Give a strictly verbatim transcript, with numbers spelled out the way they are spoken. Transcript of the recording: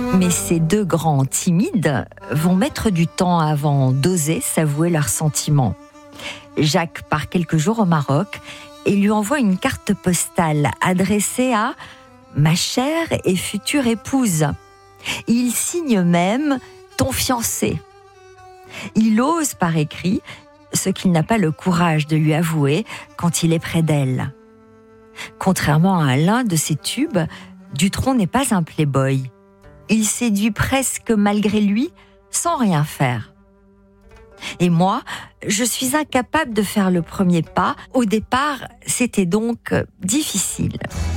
Mais ces deux grands timides vont mettre du temps avant d'oser s'avouer leurs sentiments. Jacques part quelques jours au Maroc et lui envoie une carte postale adressée à « Ma chère et future épouse ». Il signe même « Ton fiancé ». Il ose par écrit ce qu'il n'a pas le courage de lui avouer quand il est près d'elle. Contrairement à l'un de ses tubes, Dutronc n'est pas un playboy. Il séduit presque malgré lui, sans rien faire. Et moi, je suis incapable de faire le premier pas. Au départ, c'était donc difficile.